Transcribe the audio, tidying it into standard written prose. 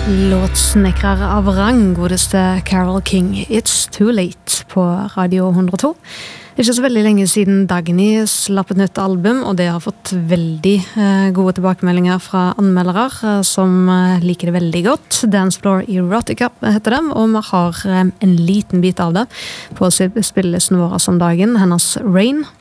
Låtsnekrere av rang, godeste Carole King, It's Too Late på Radio 102. Ikke så veldig lenge siden Dagny slapp et nytt album, og det har fått veldig gode tilbakemeldinger fra anmeldere som liker det veldig godt. Dance Floor Erotica heter det, og vi har en liten bit av det på spillelisten vår om dagen, hennes Rain.